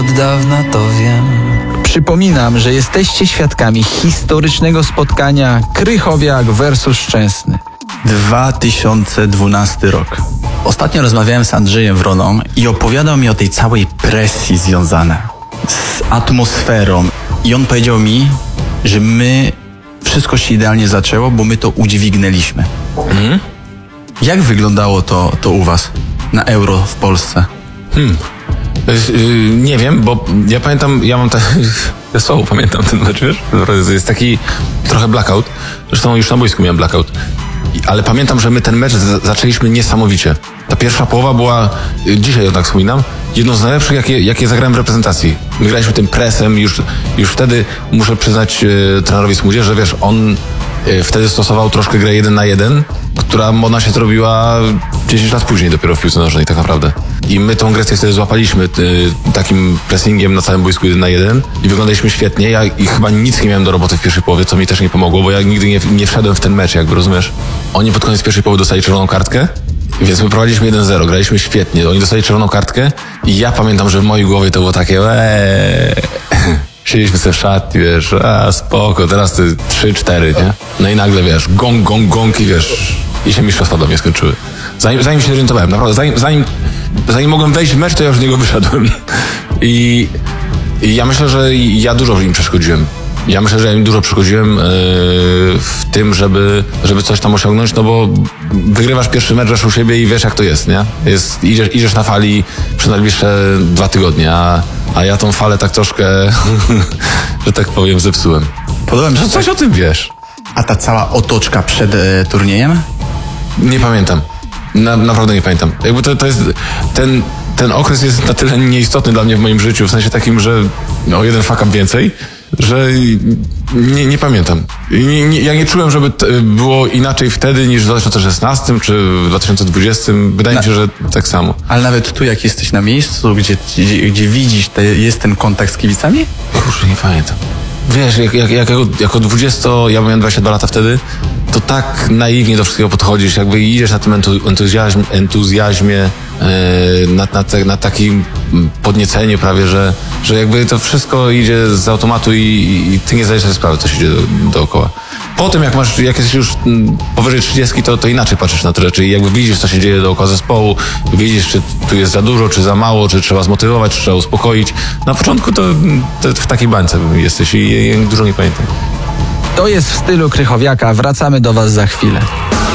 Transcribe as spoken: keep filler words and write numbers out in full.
Od dawna to wiem. Przypominam, że jesteście świadkami historycznego spotkania Krychowiak versus Szczęsny. dwa tysiące dwunasty rok. Ostatnio rozmawiałem z Andrzejem Wroną i opowiadał mi o tej całej presji związanej z atmosferą. I on powiedział mi, że my, wszystko się idealnie zaczęło, bo my to udźwignęliśmy. Mhm. Jak wyglądało to, to u was na Euro w Polsce? Hmm. Yy, nie wiem, bo ja pamiętam, ja mam tak, ja słabo pamiętam ten mecz, wiesz? To jest taki trochę blackout. Zresztą już na boisku miałem blackout. I, ale pamiętam, że my ten mecz z, zaczęliśmy niesamowicie. Ta pierwsza połowa była, yy, dzisiaj ją tak wspominam, jedną z najlepszych, jakie, jakie zagrałem w reprezentacji. My graliśmy tym presem, już, już wtedy muszę przyznać yy, trenerowi Smudzie, że wiesz, on yy, wtedy stosował troszkę grę jeden na jeden, która ona się zrobiła dziesięć lat później dopiero w piłce nożnej tak naprawdę. I my tą grę wtedy złapaliśmy y, takim pressingiem na całym boisku jeden na jeden i wyglądaliśmy świetnie. Ja i chyba nic nie miałem do roboty w pierwszej połowie, co mi też nie pomogło, bo ja nigdy nie, nie wszedłem w ten mecz, jakby, rozumiesz? Oni pod koniec pierwszej połowy dostali czerwoną kartkę, więc my prowadziliśmy jeden zero, graliśmy świetnie. Oni dostali czerwoną kartkę i ja pamiętam, że w mojej głowie to było takie eee. Siedzieliśmy sobie w szatni, wiesz, a spoko, teraz to trzy cztery, nie? No i nagle, wiesz, gong, gong, gong i wiesz, i się mistrzostwa do mnie skończyły. Zanim, zanim się zorientowałem, naprawdę, zanim, zanim, zanim mogłem wejść w mecz, to ja już z niego wyszedłem. I, i ja myślę, że ja dużo im przeszkodziłem. Ja myślę, że ja im dużo przeszkodziłem yy, w tym, żeby, żeby coś tam osiągnąć, no bo wygrywasz pierwszy mecz, wesz u siebie i wiesz, jak to jest, nie? Jest, idziesz, idziesz na fali przez najbliższe dwa tygodnie, a, a ja tą falę tak troszkę, że tak powiem, zepsułem. Podoba mi się, Że coś o tym wiesz. A ta cała otoczka przed e, turniejem? Nie pamiętam. Na, naprawdę nie pamiętam. Jakby to, to jest, ten, ten okres jest na tyle nieistotny dla mnie w moim życiu, w sensie takim, że o jeden fuck up więcej, że nie, nie pamiętam. Nie, nie, ja nie czułem, żeby t- było inaczej wtedy niż w dwa tysiące szesnastym czy w dwa tysiące dwudziestym. Wydaje Na, mi się, że tak samo. Ale nawet tu, jak jesteś na miejscu, gdzie, gdzie, gdzie widzisz, te, jest ten kontakt z kibicami? Kurczę, nie pamiętam. Wiesz, jak, jak, jak, jako, jako dwudziesto, ja miałem dwadzieścia dwa lata wtedy, to tak naiwnie do wszystkiego podchodzisz, jakby idziesz na tym entuzjazm, entuzjazmie, yy, na, na, te, na takim podnieceniu prawie, że, że jakby to wszystko idzie z automatu i, i ty nie zdajesz sobie sprawy, co się dzieje do, dookoła. Potem jak masz, jak jesteś już powyżej trzydziestki, to, to inaczej patrzysz na te rzeczy i jakby widzisz, co się dzieje dookoła zespołu, widzisz, czy tu jest za dużo, czy za mało, czy trzeba zmotywować, czy trzeba uspokoić. Na początku to, to w takiej bańce jesteś i, i dużo nie pamiętam. To jest w stylu Krychowiaka. Wracamy do was za chwilę.